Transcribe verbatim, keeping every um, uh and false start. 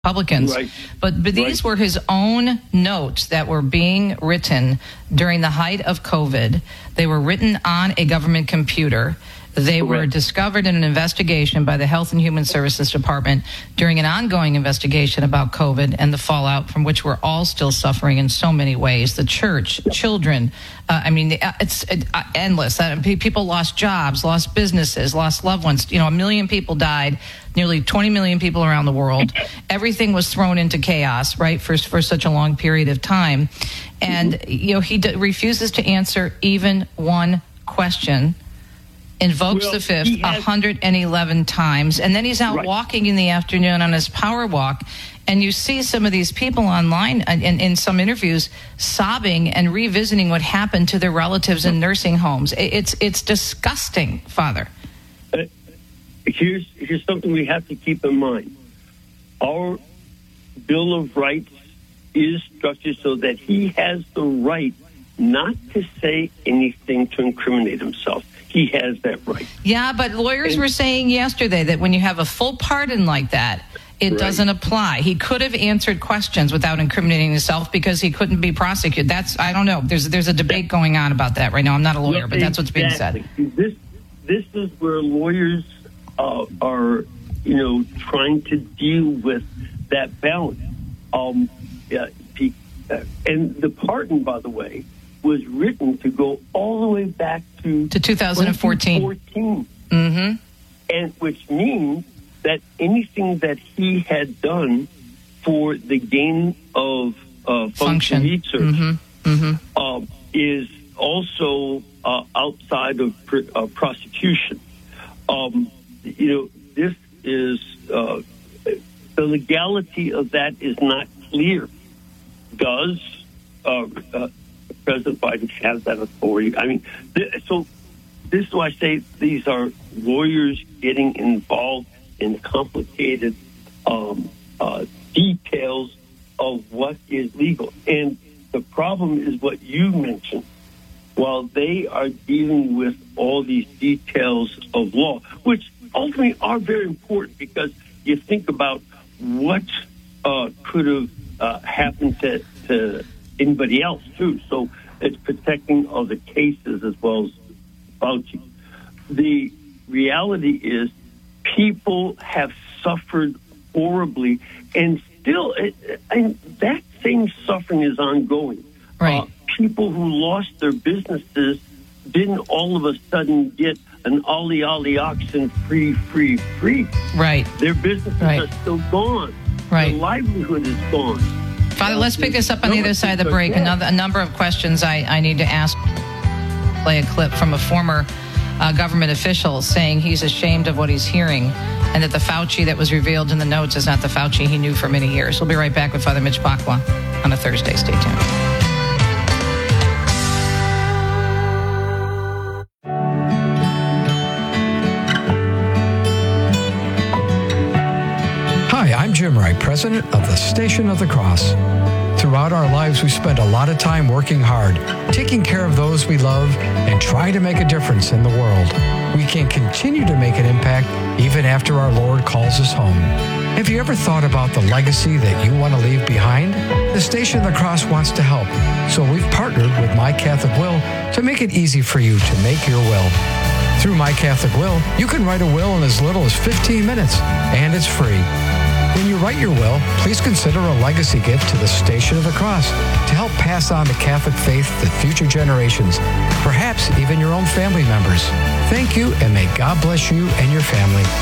Republicans. Right. But but these Right. were his own notes that were being written during the height of COVID. They were written on a government computer. They were Correct. discovered in an investigation by the Health and Human Services Department during an ongoing investigation about COVID and the fallout from which we're all still suffering in so many ways. The church, children, uh, I mean, it's uh, endless. Uh, pe- people lost jobs, lost businesses, lost loved ones. You know, a million people died, nearly twenty million people around the world. Everything was thrown into chaos, right, for, for such a long period of time. And, you know, he d- refuses to answer even one question. Invokes Well, the fifth he has- one hundred eleven times, and then he's out Right. walking in the afternoon on his power walk, and you see some of these people online and in, in some interviews sobbing and revisiting what happened to their relatives in nursing homes. It- It's it's disgusting, Father. Uh, here's here's something we have to keep in mind. Our Bill of Rights is structured so that he has the right not to say anything to incriminate himself. He has that right. Yeah, but lawyers were saying yesterday that when you have a full pardon like that, it Right. doesn't apply. He could have answered questions without incriminating himself because he couldn't be prosecuted. That's I don't know. There's there's a debate going on about that right now. I'm not a lawyer, Well, but that's what's being exactly. said. This this is where lawyers uh, are, you know, trying to deal with that balance. Um, yeah, he- uh, and the pardon, by the way, was written to go all the way back to To two thousand fourteen. twenty fourteen. Mm-hmm. And which means that anything that he had done for the gain of uh, function, Function. research Mm-hmm. Mm-hmm. um, is also uh, outside of pr- uh, prosecution. Um, you know, this is uh, the legality of that is not clear. Does uh, uh, President Biden have that authority? I mean, th- so this is why I say these are lawyers getting involved in complicated um, uh, details of what is legal. And the problem is what you mentioned. While they are dealing with all these details of law, which ultimately are very important because you think about what uh, could have uh, happened to, to anybody else, too. So it's protecting other cases as well as Fauci. The reality is people have suffered horribly, and still, it, and that same suffering is ongoing. Right. Uh, people who lost their businesses didn't all of a sudden get an ollie ollie oxen free, free, free. Right. Their businesses Right. are still gone. Right. Their livelihood is gone. Father, let's pick this up on the other side of the break. Another a number of questions I, I need to ask. Play a clip from a former uh, government official saying he's ashamed of what he's hearing and that the Fauci that was revealed in the notes is not the Fauci he knew for many years. We'll be right back with Father Mitch Pacwa on a Thursday. Stay tuned. Hi, I'm Jim Wright, president of the Station of the Cross. Throughout our lives, we spend a lot of time working hard, taking care of those we love, and trying to make a difference in the world. We can continue to make an impact even after our Lord calls us home. Have you ever thought about the legacy that you want to leave behind? The Station of the Cross wants to help, so we've partnered with My Catholic Will to make it easy for you to make your will. Through My Catholic Will, you can write a will in as little as fifteen minutes, and it's free. When you write your will, please consider a legacy gift to the Station of the Cross to help pass on the Catholic faith to future generations, perhaps even your own family members. Thank you, and may God bless you and your family.